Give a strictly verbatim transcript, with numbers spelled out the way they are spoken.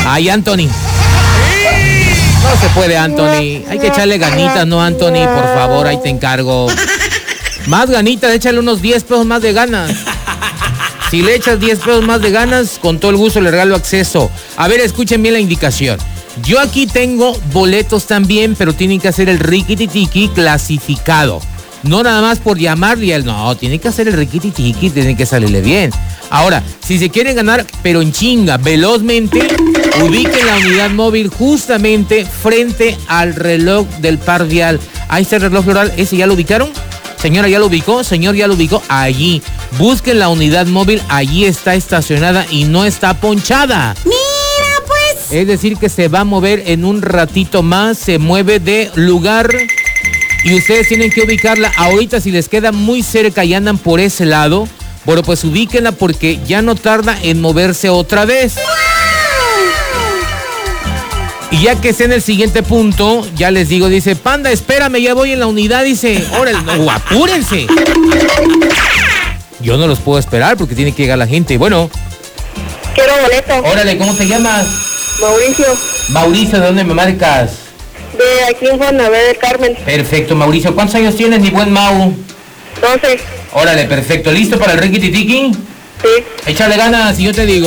Ay, Anthony. No se puede, Anthony. Hay que echarle ganitas, ¿no, Anthony? Por favor, ahí te encargo. Más ganitas, échale unos diez pesos más de ganas. Si le echas diez pesos más de ganas, con todo el gusto le regalo acceso. A ver, escuchen bien la indicación. Yo aquí tengo boletos también, pero tienen que hacer el riquititiqui clasificado. No nada más por llamarle al... No, tiene que hacer el riquititiqui, tiene que salirle bien. Ahora, si se quieren ganar, pero en chinga, velozmente, ubiquen la unidad móvil justamente frente al reloj del par vial. Ahí está el reloj floral, ¿ese ya lo ubicaron? Señora, ¿ya lo ubicó? Señor, ¿ya lo ubicó? Allí. Busquen la unidad móvil, allí está estacionada y no está ponchada. Mira, pues. Es decir, que se va a mover en un ratito más, se mueve de lugar y ustedes tienen que ubicarla. Ahorita, si les queda muy cerca y andan por ese lado, bueno, pues ubíquenla porque ya no tarda en moverse otra vez. Y ya que esté en el siguiente punto, ya les digo, dice, Panda, espérame, ya voy en la unidad, dice, órale, no, apúrense. Yo no los puedo esperar porque tiene que llegar la gente. Bueno. Quiero boleto. Órale, ¿cómo te llamas? Mauricio. Mauricio, ¿de dónde me marcas? De aquí en Juan Abel del Carmen. Perfecto, Mauricio. ¿Cuántos años tienes, mi buen Mau? doce. Órale, perfecto. ¿Listo para el riquititiqui? Sí. Échale ganas y yo te digo.